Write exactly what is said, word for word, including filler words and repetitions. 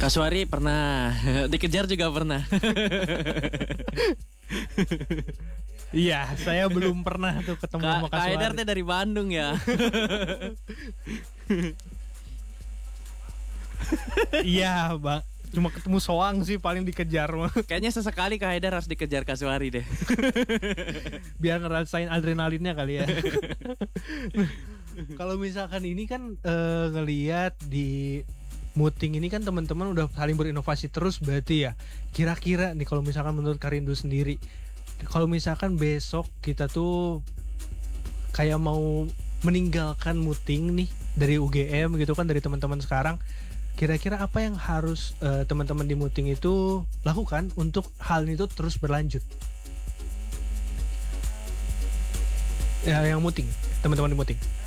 Kasuari pernah, dikejar juga pernah. Iya, saya belum pernah tuh ketemu Ka sama Kak Haidar Kasuari. teh dari Bandung ya. Iya, Bang. Cuma ketemu soang sih paling dikejar mah. Kayaknya sesekali Kak Haidar harus dikejar Kasuari deh. Biar ngerasain adrenalinnya kali ya. Kalau misalkan ini kan eh, ngelihat di Muting ini kan teman-teman udah saling berinovasi terus berarti ya. Kira-kira nih kalau misalkan menurut Karindu sendiri, kalau misalkan besok kita tuh kayak mau meninggalkan Muting nih dari U G M gitu kan, dari teman-teman sekarang, kira-kira apa yang harus uh, teman-teman di Muting itu lakukan untuk hal itu terus berlanjut? Ya, yang Muting, teman-teman di Muting.